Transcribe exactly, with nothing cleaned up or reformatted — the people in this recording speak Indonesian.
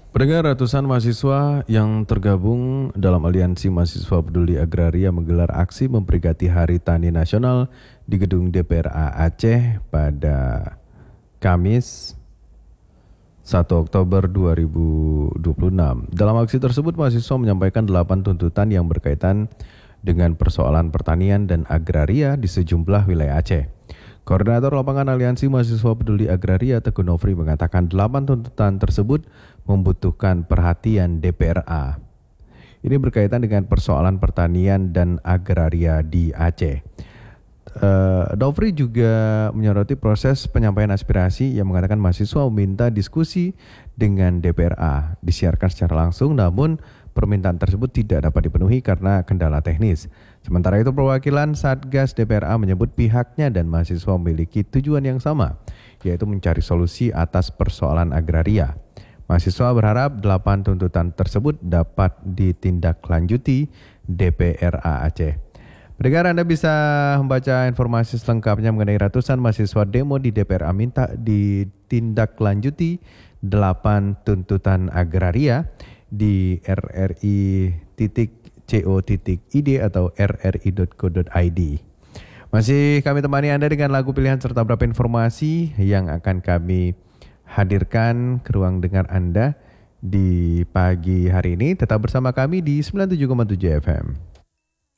Pendengar, ratusan mahasiswa yang tergabung dalam Aliansi Mahasiswa Peduli Agraria menggelar aksi memperingati Hari Tani Nasional di Gedung D P R A Aceh pada Kamis satu Oktober dua ribu dua puluh enam. Dalam aksi tersebut, mahasiswa menyampaikan delapan tuntutan yang berkaitan dengan persoalan pertanian dan agraria di sejumlah wilayah Aceh. Koordinator Lapangan Aliansi Mahasiswa Peduli Agraria Teguh Nofri mengatakan delapan tuntutan tersebut membutuhkan perhatian D P R A. Ini berkaitan dengan persoalan pertanian dan agraria di Aceh. Uh, Nofri juga menyoroti proses penyampaian aspirasi yang mengatakan mahasiswa meminta diskusi dengan D P R A disiarkan secara langsung, namun permintaan tersebut tidak dapat dipenuhi karena kendala teknis. Sementara itu, perwakilan Satgas D P R A menyebut pihaknya dan mahasiswa memiliki tujuan yang sama, yaitu mencari solusi atas persoalan agraria. Mahasiswa berharap delapan tuntutan tersebut dapat ditindaklanjuti D P R A Aceh. Pendengar, Anda bisa membaca informasi selengkapnya mengenai ratusan mahasiswa demo di D P R A minta ditindaklanjuti delapan tuntutan agraria di r r i titik co titik i d atau r r i titik co titik i d. Masih kami temani Anda dengan lagu pilihan serta beberapa informasi yang akan kami hadirkan ke ruang dengar Anda di pagi hari ini. Tetap bersama kami di sembilan puluh tujuh koma tujuh F M.